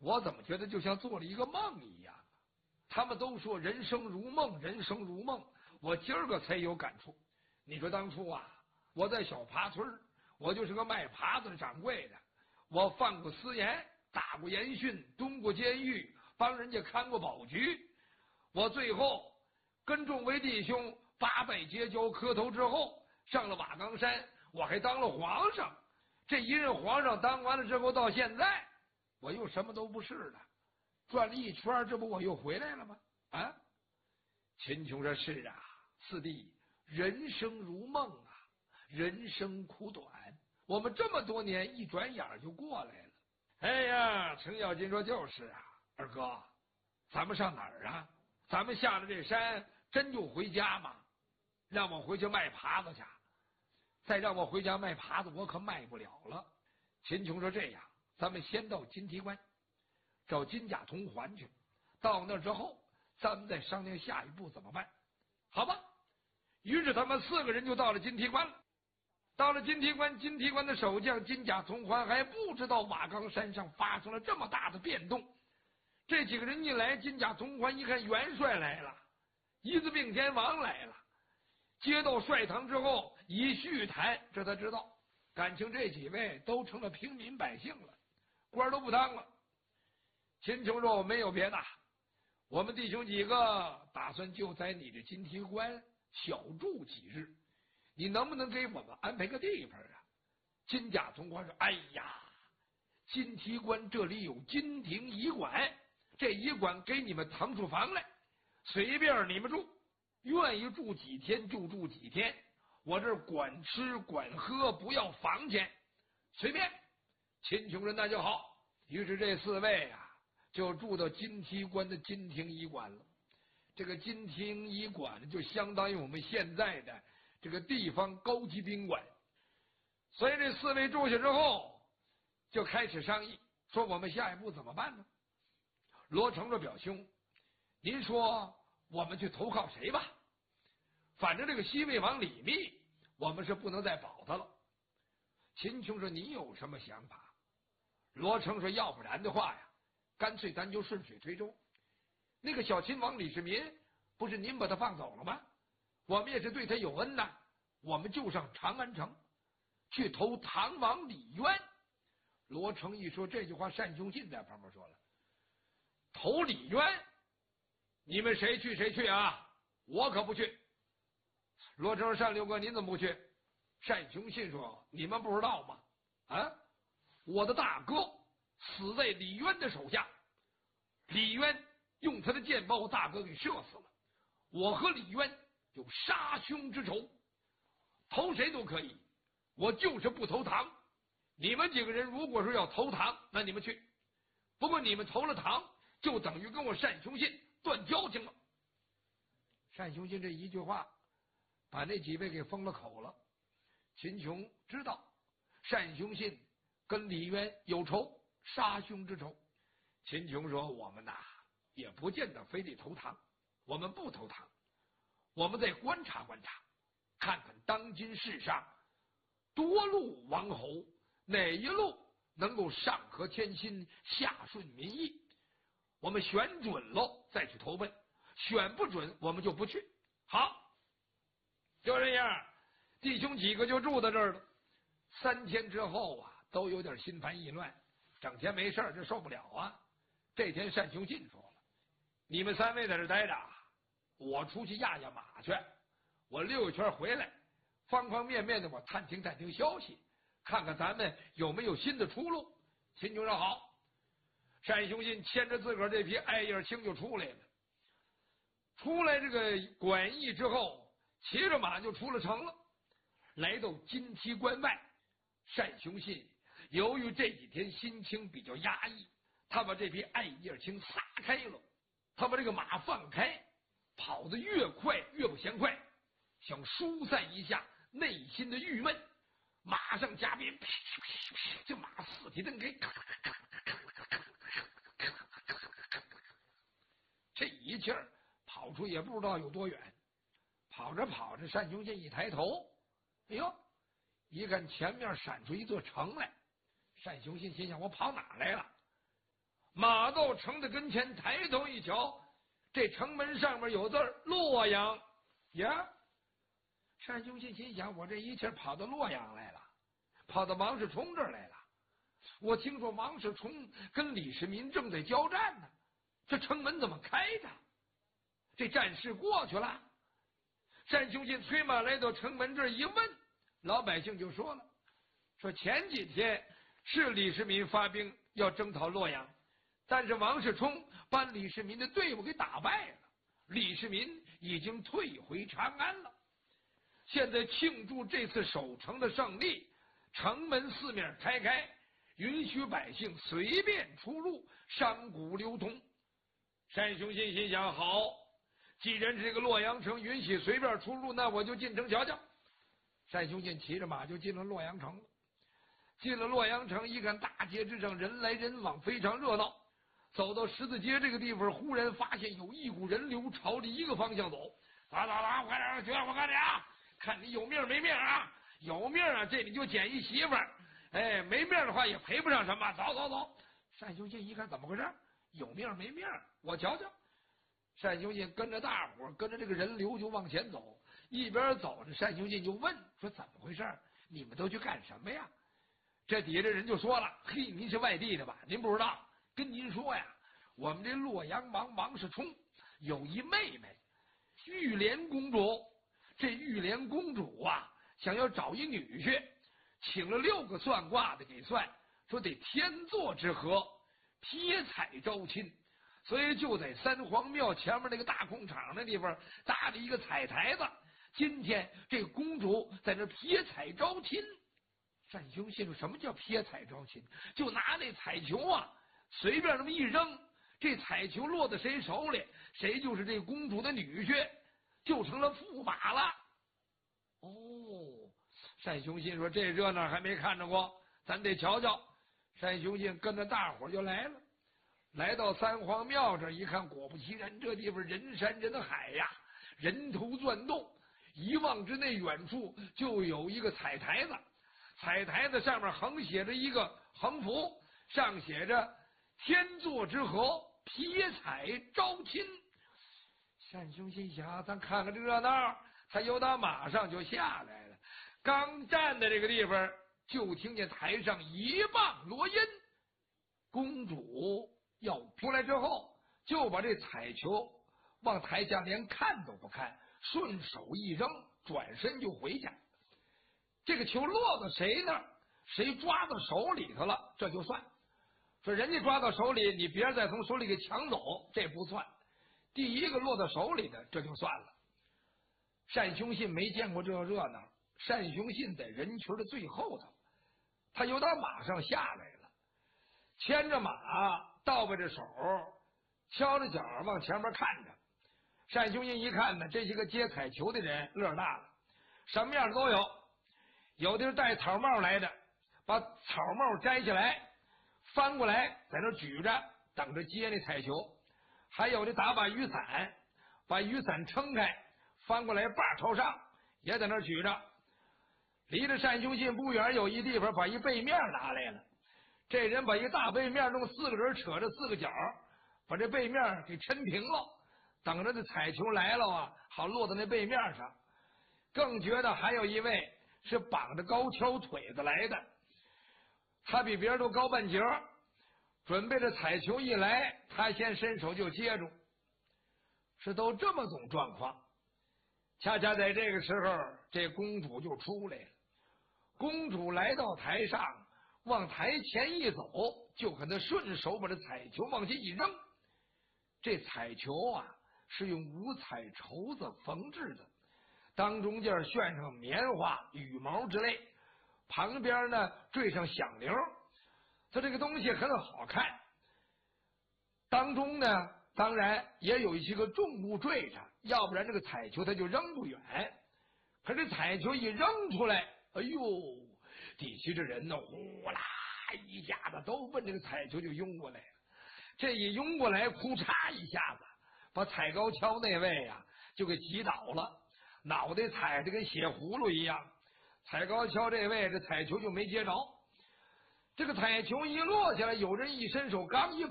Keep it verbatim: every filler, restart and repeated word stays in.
我怎么觉得就像做了一个梦一样啊？他们都说人生如梦，人生如梦，我今儿个才有感触。你说当初啊，我在小爬村，我就是个卖耙子的掌柜的，我犯过私盐，打过严训，蹲过监狱，帮人家看过保局。我最后跟众位弟兄八拜结交磕头之后，上了瓦岗山，我还当了皇上。这一任皇上当完了之后，到现在我又什么都不是了，转了一圈，这不我又回来了吗？啊！秦琼说：“是啊，四弟，人生如梦啊，人生苦短，我们这么多年一转眼就过来了。”哎呀，程咬金说：“就是啊，二哥，咱们上哪儿啊？咱们下了这山，真就回家吗？让我回去卖耙子去，再让我回家卖耙子，我可卖不了了。”秦琼说：“这样，咱们先到金提关找金甲铜环去，到那之后，咱们再商量下一步怎么办，好吧？”于是他们四个人就到了金提关了。到了金提关，金提关的守将金甲铜环还不知道瓦岗山上发生了这么大的变动。这几个人一来，金甲铜环一看元帅来了，一字并天王来了，接到帅堂之后一叙谈，这才知道感情这几位都成了平民百姓了，官都不当了。秦琼说：“我没有别的，我们弟兄几个打算就在你这金提关小住几日，你能不能给我们安排个地方啊？”金甲铜环说：“哎呀，金提关这里有金庭驿馆，这驿馆给你们腾出房来，随便你们住，愿意住几天就住几天，我这管吃管喝，不要房钱，随便。”秦琼说：“那就好。”于是这四位啊就住到金提关的金庭驿馆了。这个金庭驿馆就相当于我们现在的这个地方高级宾馆。所以这四位住下之后，就开始商议，说我们下一步怎么办呢？罗成说：“表兄，您说我们去投靠谁吧？反正这个西魏王李密，我们是不能再保他了。”秦琼说：“你有什么想法？”罗成说：“要不然的话呀，干脆咱就顺水推舟。那个小秦王李世民，不是您把他放走了吗？我们也是对他有恩呐，我们就上长安城去投唐王李渊。”罗成一说这句话，单雄信在旁边说了：“投李渊，你们谁去谁去啊？我可不去。”罗成说：“单六哥，您怎么不去？”单雄信说：“你们不知道吗？啊，我的大哥死在李渊的手下，李渊用他的箭把我大哥给射死了，我和李渊有杀兄之仇，投谁都可以，我就是不投唐。你们几个人如果说要投唐，那你们去，不过你们投了唐，就等于跟我单雄信断交情了。”单雄信这一句话把那几位给封了口了。秦琼知道单雄信跟李渊有仇，杀兄之仇。秦琼说：“我们呐也不见得非得投唐，我们不投唐，我们再观察观察，看看当今世上多路王侯，哪一路能够上合天心，下顺民意，我们选准了再去投奔，选不准我们就不去。”好，就这样，弟兄几个就住在这儿了。三天之后啊，都有点心烦意乱，整天没事儿就受不了啊。这天单雄信说了：“你们三位在这待着，我出去压压马去，我溜一圈回来，方方面面的我探听探听消息，看看咱们有没有新的出路。”秦琼说：“好。”单雄信牵着自个儿这匹艾叶青就出来了。出来这个馆驿之后，骑着马就出了城了，来到金提关外。单雄信由于这几天心情比较压抑，他把这匹艾叶青撒开了，他把这个马放开，跑得越快越不嫌快，想疏散一下内心的郁闷。马上加鞭，这马四蹄蹬开，这一气儿跑出也不知道有多远。跑着跑着，单雄信一抬头，哎呦，一看前面闪出一座城来。单雄信心想：我跑哪来了？马到城的跟前，抬头一瞧，这城门上面有字儿洛阳呀。单雄信心想，我这一气跑到洛阳来了，跑到王世充这儿来了。我听说王世充跟李世民正在交战呢，这城门怎么开着？这战事过去了。单雄信催马来到城门这儿一问，老百姓就说了，说前几天是李世民发兵要征讨洛阳，但是王世充把李世民的队伍给打败了，李世民已经退回长安了。现在庆祝这次守城的胜利，城门四面开开，允许百姓随便出入，商贾流通。单雄信心想，好，既然这个洛阳城允许随便出入，那我就进城瞧瞧。单雄信骑着马就进了洛阳城了。进了洛阳城，一看大街之上人来人往，非常热闹。走到十字街这个地方，忽然发现有一股人流朝着一个方向走。走走走，快点去！我看你啊，看你有命没命啊？有命啊，这里就捡一媳妇儿；哎，没命的话也赔不上什么。走走走！单雄信一看怎么回事？有命没命？我瞧瞧。单雄信跟着大伙儿，跟着这个人流就往前走。一边走着，单雄信就问说：“怎么回事？你们都去干什么呀？”这底下这人就说了：“嘿，您是外地的吧？您不知道。跟您说呀，我们这洛阳王王世充有一妹妹，玉莲公主。这玉莲公主啊，想要找一女婿，请了六个算卦的给算，说得天作之合，撇彩招亲。所以就在三皇庙前面那个大空场那地方搭了一个彩台子。今天这公主在那撇彩招亲。”单雄信说：“什么叫撇彩招亲？就拿那彩球啊，随便那么一扔，这彩球落在谁手里，谁就是这公主的女婿，就成了驸马了。”哦，单雄信说：“这热闹还没看着过，咱得瞧瞧。”单雄信跟着大伙就来了，来到三皇庙这一看，果不其然，这地方人山人海呀，人头钻动，一望之内，远处就有一个彩台子。彩台子上面横写着一个横幅，上写着“天作之合，撇彩招亲”。单雄信想，咱看看这热闹，他由打马上就下来了。刚站在这个地方，就听见台上一棒锣音，公主要出来之后，就把这彩球往台下连看都不看，顺手一扔，转身就回家。这个球落到谁那儿，谁抓到手里头了，这就算。说人家抓到手里，你别人再从手里给抢走，这不算。第一个落到手里的，这就算了。单雄信没见过这热闹，单雄信在人群的最后头，他由打马上下来了，牵着马，倒背着手，敲着脚往前面看着。单雄信一看呢，这些个接彩球的人乐大了，什么样的都有。有的是戴草帽来的，把草帽摘下来，翻过来在那举着，等着接那彩球；还有的打把雨伞，把雨伞撑开，翻过来把朝上，也在那举着。离着单雄信不远，有一地方把一背面拿来了，这人把一大背面弄四个人扯着四个角，把这背面给抻平了，等着这彩球来了啊，好落到那背面上。更觉得还有一位是绑着高跷腿子来的，他比别人都高半截，准备着彩球一来，他先伸手就接住。是都这么种状况。恰恰在这个时候，这公主就出来了。公主来到台上，往台前一走，就可能顺手把这彩球往下一扔。这彩球啊，是用五彩绸子缝制的，当中间炫上棉花、羽毛之类，旁边呢缀上响铃，它这个东西很好看。当中呢，当然也有一些个重物坠着，要不然这个彩球它就扔不远。可是彩球一扔出来，哎呦，底下这人呢，呼啦一下子都奔这个彩球就拥过来了。这一拥过来，哭嚓一下子，把踩高跷那位啊就给击倒了，脑袋踩得跟血葫芦一样。踩高跷这位，这彩球就没接着。这个彩球一落下来，有人一伸手，刚一